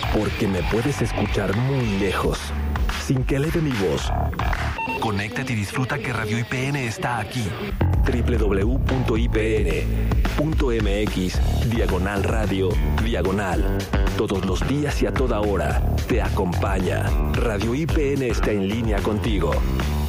porque me puedes escuchar muy lejos, sin que eleve mi voz. Conéctate y disfruta que Radio IPN está aquí. www.ipn.mx/radio/. Todos los días y a toda hora te acompaña. Radio IPN está en línea contigo.